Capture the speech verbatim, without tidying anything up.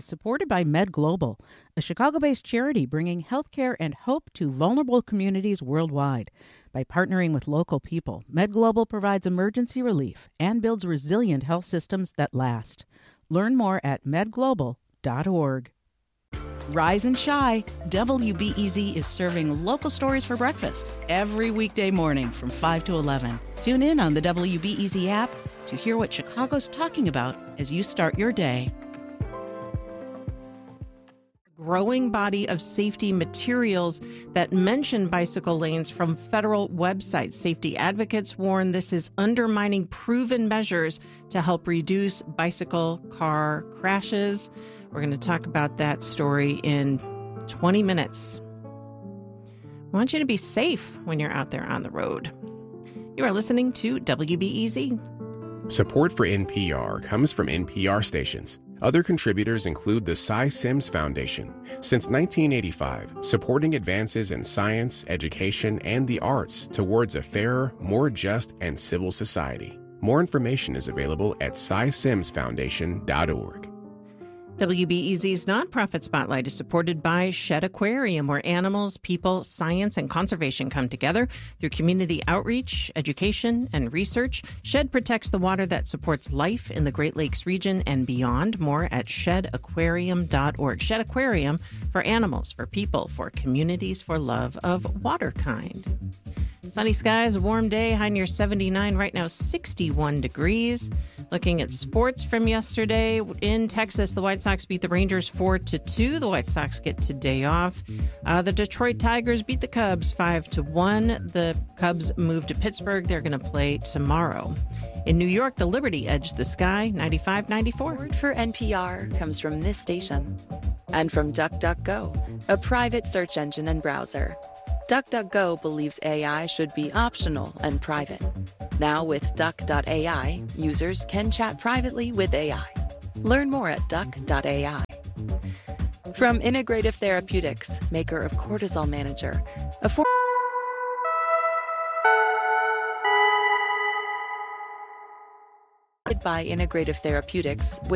is supported by Med Global, a Chicago-based charity bringing healthcare and hope to vulnerable communities worldwide. By partnering with local people, Med Global provides emergency relief and builds resilient health systems that last. Learn more at med global dot org. Rise and shine. W B E Z is serving local stories for breakfast every weekday morning from five to eleven. Tune in on the W B E Z app to hear what Chicago's talking about as you start your day. Growing body of safety materials that mention bicycle lanes from federal websites. Safety advocates warn this is undermining proven measures to help reduce bicycle car crashes. We're going to talk about that story in twenty minutes. I want you to be safe when you're out there on the road. You are listening to W B E Z. Support for N P R comes from N P R stations. Other contributors include the Cy Sims Foundation. Since nineteen eighty-five, supporting advances in science, education, and the arts towards a fairer, more just, and civil society. More information is available at cy sims foundation dot org. W B E Z's nonprofit spotlight is supported by Shed Aquarium, where animals, people, science, and conservation come together through community outreach, education, and research. Shed protects the water that supports life in the Great Lakes region and beyond. More at shed aquarium dot org. Shed Aquarium for animals, for people, for communities, for love of water kind. Sunny skies, a warm day, high near seventy-nine, right now sixty-one degrees. Looking at sports from yesterday, in Texas, the White Sox beat the Rangers four to two. The White Sox get today off. Uh, the Detroit Tigers beat the Cubs five to one. The Cubs move to Pittsburgh. They're going to play tomorrow. In New York, the Liberty edged the sky, ninety-five ninety-four. Word for N P R comes from this station and from DuckDuckGo, a private search engine and browser. DuckDuckGo believes A I should be optional and private. Now with duck dot A I, users can chat privately with A I. Learn more at duck dot A I. From Integrative Therapeutics, maker of Cortisol Manager, a for- by Integrative Therapeutics.